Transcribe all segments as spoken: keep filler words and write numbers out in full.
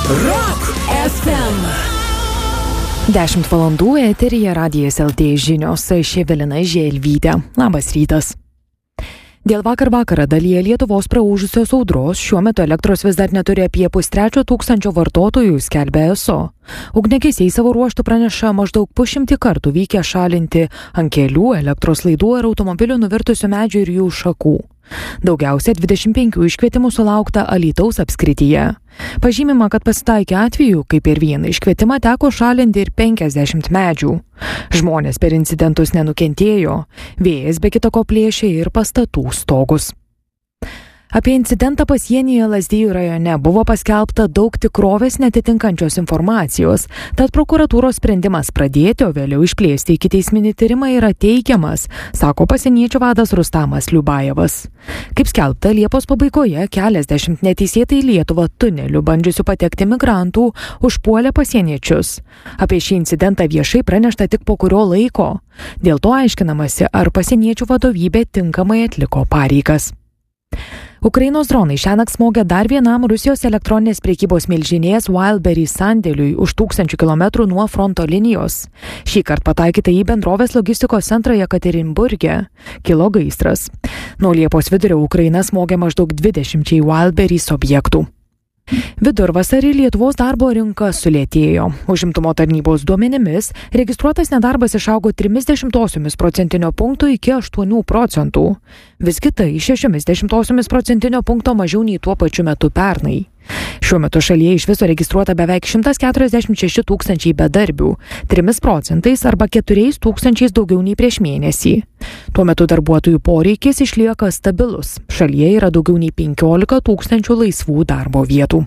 Rock F M. dešimt valandų eteryje Radijas L T žinios, aš Evelina Želvytė. Labas rytas. Dėl vakar vakarą dalyje Lietuvos praūžusios audros šiuo metu elektros vis dar neturi apie pustrečio tūkstančio vartotojų, skelbia E S O. Ugniagesiai savo ruožtų praneša maždaug pusšimtį kartų vykę šalinti ant kelių, elektros laidų ir automobilių nuvirtusių medžių ir jų šakų. Daugiausia dvidešimt penkių iškvietimų sulaukta Alytaus apskrityje. Pažymima, kad pasitaikė atvejų, kai per vieną iškvietimą teko šalinti ir penkiasdešimt medžių. Žmonės per incidentus nenukentėjo, vėjas be kita ko plėšė ir pastatų stogus. Apie incidentą pasienyje Lazdijų rajone buvo paskelbta daug tikrovės netitinkančios informacijos, tad prokuratūros sprendimas pradėti, o vėliau išplėsti ikiteisminį tyrimą yra teikiamas, sako pasieniečių vadas Rustamas Liubajevas. Kaip skelbta, Liepos pabaigoje keliasdešimt neteisėtai į Lietuvą tuneliu bandžiusių patekti migrantų užpuolė pasieniečius. Apie šį incidentą viešai pranešta tik po kurio laiko. Dėl to aiškinamasi, ar pasieniečių vadovybė tinkamai atliko pareigas. Ukrainos dronai šiąnakt smogė dar vienam Rusijos elektroninės prekybos milžinės Wildberries sandėliui už tūkstančių kilometrų nuo fronto linijos. Šįkart pataikyta į bendrovės logistikos centrą Jekaterinburge. Kilo gaisras. Nuo Liepos vidurio Ukraina smogė maždaug dvidešimčiai Wildberries objektų. Vidurvasarį Lietuvos darbo rinka sulėtėjo. Užimtumo tarnybos duomenimis registruotas nedarbas išaugo trimis dešimtosiomis procentinio punkto iki aštuonių procentų. Visgi tai šešiomis dešimtosiomis procentinio punkto mažiau nei tuo pačiu metu pernai. Šiuo metu šalyje iš viso registruota beveik šimtas keturiasdešimt šeši tūkstančiai bedarbių, trimis procentais arba keturiais tūkstančiais daugiau nei prieš mėnesį. Tuo metu darbuotojų poreikis išlieka stabilus. Šalyje yra daugiau nei penkiolika tūkstančių laisvų darbo vietų.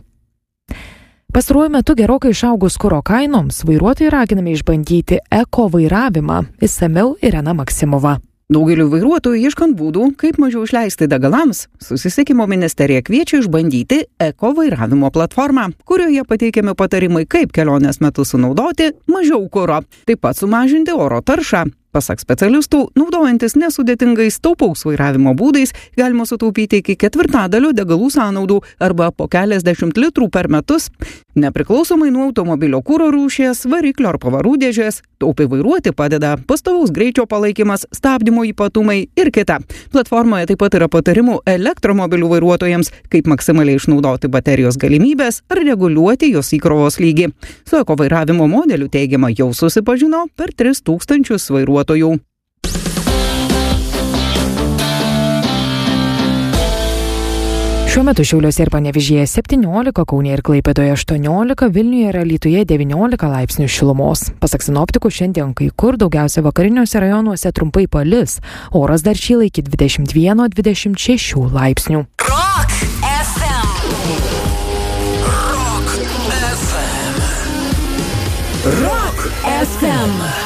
Pastaruoju metu gerokai išaugus kuro kainoms, vairuotojai raginami išbandyti eko vairavimą. Išsamiau Irena Maksimova. Daugeliu vairuotojų ieškant būdų, kaip mažiau išleisti degalams, Susisiekimo ministerija kviečia išbandyti eko vairavimo platformą, kurioje pateikiami patarimai, kaip kelionės metu sunaudoti mažiau kuro, taip pat sumažinti oro taršą. Pasak specialistų, naudojantis nesudėtingais taupaus vairavimo būdais, galima sutaupyti iki ketvirtadalio degalų sąnaudų arba po keliasdešimt litrų per metus. Nepriklausomai nuo automobilio kuro rūšies, variklio ar pavarų dėžės, taupiai vairuoti padeda pastovaus greičio palaikymas, stabdymo ypatumai ir kita. Platformoje taip pat yra patarimų elektromobilių vairuotojams, kaip maksimaliai išnaudoti baterijos galimybės ar reguliuoti jos įkrovos lygį. Su eko vairavimo modeliu teigiama jau susipažino per tris tūkstančius vairuotojų. Šiuo metu Šiauliuose ir Panevėžyje septyniolika, Kaune ir Klaipėdoje aštuoniolika, Vilniuje ir Alytuje devyniolika laipsnių šilumos. Pasak sinoptikų, šiandien kai kur daugiausia vakariniuose rajonuose trumpai palis. Oras dar šyla iki dvidešimt vieno dvidešimt šešių laipsnių. Rock F M. Rock F M. Rock F M.